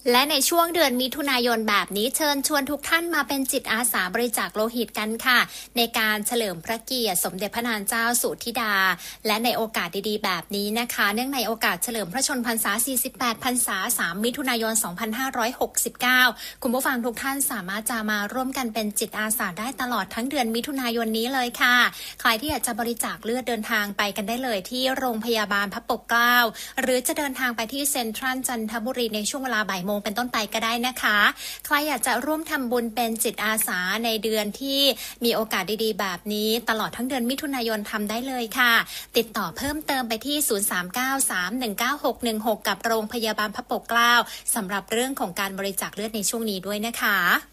และในช่วงเดือนมิถุนายนแบบนี้เชิญชวนทุกท่านมาเป็นจิตอาสาบริจาคโลหิตกันค่ะในการเฉลิมพระเกียรติสมเด็จพระนางเจ้าสุธิดาและในโอกาสดีๆแบบนี้นะคะเนื่องในโอกาสเฉลิมพระชนมพรรษา48พรรษา3มิถุนายน2569คุณผู้ฟังทุกท่านสามารถจะมาร่วมกันเป็นจิตอาสาได้ตลอดทั้งเดือนมิถุนายนนี้เลยค่ะใครที่อยากจะบริจาคเลือดเดินทางไปกันได้เลยที่โรงพยาบาลพระปกเกล้าหรือจะเดินทางไปที่เซ็นทรัลจันทบุรีในช่วงเวลาบ่ายโมงเป็นต้นไปก็ได้นะคะใครอยากจะร่วมทำบุญเป็นจิตอาสาในเดือนที่มีโอกาสดีๆแบบนี้ตลอดทั้งเดือนมิถุนายนทำได้เลยค่ะติดต่อเพิ่มเติมไปที่0393196616กับโรงพยาบาลพระปกเกล้าสำหรับเรื่องของการบริจาคเลือดในช่วงนี้ด้วยนะคะ